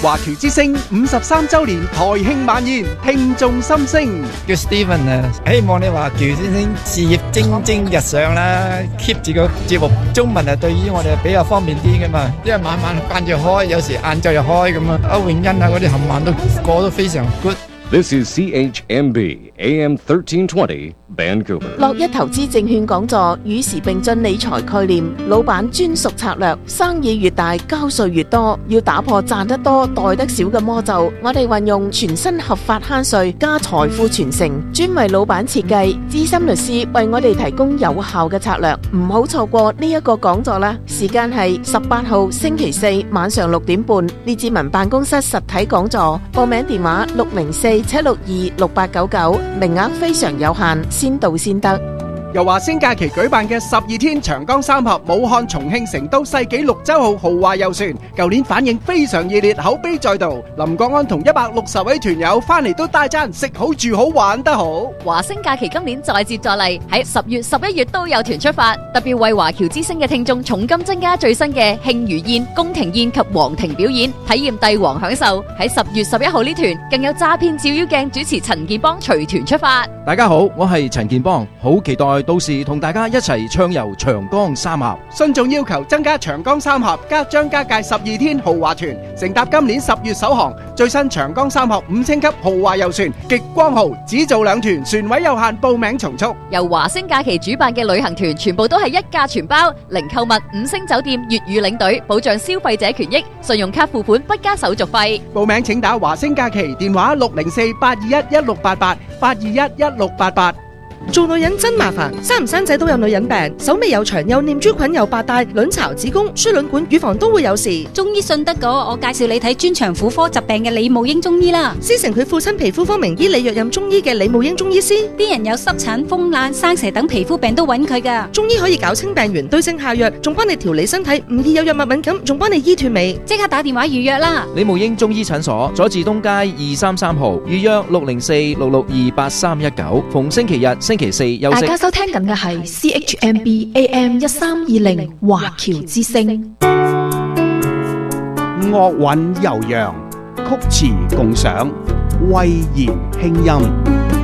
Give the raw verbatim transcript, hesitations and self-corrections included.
華僑之聲五十三週年台慶晚宴，聽眾心聲。 叫 Steven 啊，希望你華僑之聲事業蒸蒸日上啦 ，keep 住個節目。中文啊，對於我哋比較方便啲噶嘛，因為晚晚間住開，有時晏晝又開咁啊。歐永欣啊，嗰啲冚唪唥都過得非常 good。 This is C H M B A M thirteen twenty Vancouver。 樂一投資證券講座，與時並進理財概念，老闆專屬策略，生意越大交稅越多，要打破賺得多袋得少嘅魔咒。我哋運用全新合法慳稅加財富傳承，專為老闆設計，資深律師為我哋提供有效嘅策略，唔好錯過呢一個講座啦！時間係十八號星期四晚上六點半，列治文辦公室實體講座，報名電話六零四七六二六八九九，名額非常有限，先到先得。 由華星假期舉辦嘅十二天長江三峽武漢、重慶、成都世紀綠洲號豪華遊船，舊年反應非常熱烈，口碑在度。林國安同一百六十位團友翻嚟都大讚食好住好玩得好。 華星假期今年再接再厲，喺十月十一月都有團出發，特別為華僑之聲嘅聽眾重金增加最新嘅慶餘宴、宮廷宴及皇庭表演，體驗帝王享受。喺十月十一號呢團更有詐騙照妖鏡主持陳建邦隨團出發。 大家好，我係陳建邦，好期待到時同大家一齊暢遊長江三峽。 信眾要求增加長江三峽加張家界十二天豪華團，乘搭今年十月首航最新長江三峽五星級豪華遊船極光號，只做兩團，船位有限，報名從速。 由華星假期主辦嘅旅行團全部都係一價全包，零購物、五星酒店、粵語領隊，保障消費者權益，信用卡付款不加手續費。 報名請打華星假期電話六零四八二一一六八八八二一一六八八。 做女人真麻煩，生唔生仔都有女人病，手尾又長又念珠菌又白帶，卵巢、子宮、輸卵管、乳房都會有事。 中醫信得過，我介紹你睇專長婦科疾病嘅李慕英中醫啦。 師承佢父親皮膚科名醫李若任中醫嘅李慕英中醫師， 啲人有濕疹、風癩、生蛇等皮膚病都揾佢噶。 中醫可以搞清病源，對症下藥，仲幫你調理身體，唔易有藥物敏感，仲幫你醫脫尾。 即刻打電話預約啦！ 李慕英中醫診所，佐治東街二三三號，預約六零四六六二八三一九，逢星期日、星期四休息。 大家收聽緊嘅係 C H M B A M 一三二零華僑之聲。 樂韻悠揚，曲詞共賞，慧言輕音。